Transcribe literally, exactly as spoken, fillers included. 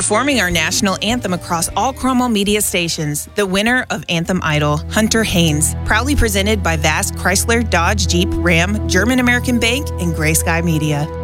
Performing our national anthem across all Cromwell media stations, the winner of Anthem Idol, Hunter Haynes. Proudly presented by Vast Chrysler, Dodge, Jeep, Ram, German American Bank, and Gray Sky Media.